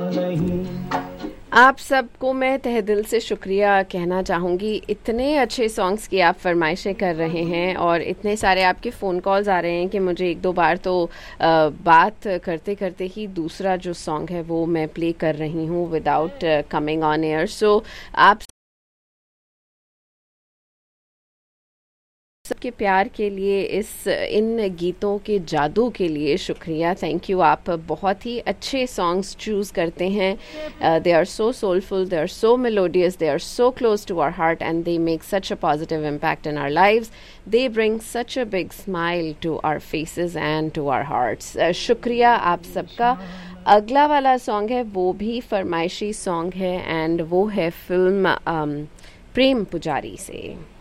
नहीं। आप सबको मैं तहे दिल से शुक्रिया कहना चाहूँगी। इतने अच्छे सॉन्ग्स की आप फरमाइशें कर रहे हैं और इतने सारे आपके फ़ोन कॉल्स आ रहे हैं कि मुझे एक दो बार तो बात करते करते ही दूसरा जो सॉन्ग है वो मैं प्ले कर रही हूँ विदाउट कमिंग ऑन एयर। सो आप सबके प्यार के लिए, इन गीतों के जादू के लिए शुक्रिया, थैंक यू। आप बहुत ही अच्छे सॉन्ग्स चूज़ करते हैं। They are so soulful, they are so melodious, they are so close to our heart and they make such a positive impact in our lives. They bring such a big smile to our faces and to our hearts. शुक्रिया आप सबका। अगला वाला song है वो भी फरमाइशी song है and वो है फिल्म प्रेम पुजारी से।